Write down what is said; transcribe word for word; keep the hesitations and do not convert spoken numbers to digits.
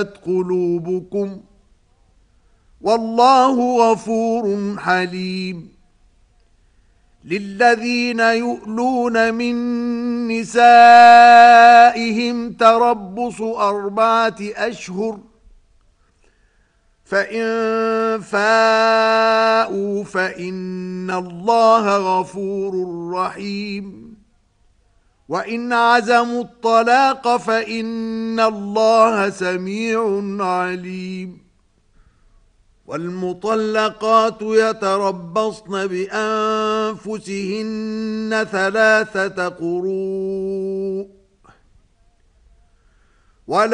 قلوبكم والله غفور حليم. للذين يؤلون من نسائهم تربص أربعة أشهر فإن فاءوا فإن الله غفور رحيم. وإن عزموا الطلاق فإن الله سميع عليم. والمطلقات يتربصن بأنفسهن ثلاثة قروء